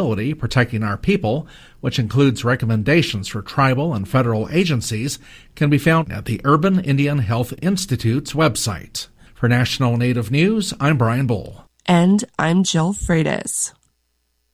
Protecting Our People, which includes recommendations for tribal and federal agencies, can be found at the Urban Indian Health Institute's website. For National Native News, I'm Brian Bull. And I'm Jill Freitas.